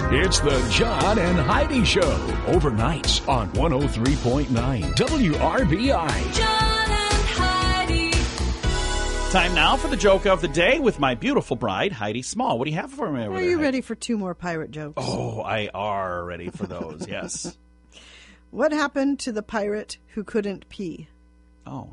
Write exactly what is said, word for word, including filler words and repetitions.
It's the John and Heidi Show, overnights on one oh three point nine W R B I. John and Heidi. Time now for the joke of the day with my beautiful bride, Heidi Small. What do you have for me over Are there, you Heidi? ready for two more pirate jokes? Oh, I are ready for those, yes. What happened to the pirate who couldn't pee? Oh.